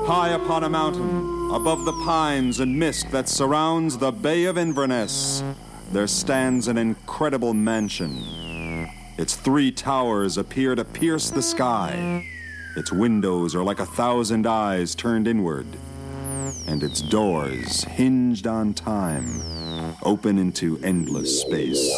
High upon a mountain, above the pines and mist that surrounds the Bay of Inverness, there stands an incredible mansion. Its 3 towers appear to pierce the sky. Its windows are like 1,000 eyes turned inward, and its doors, hinged on time, open into endless space.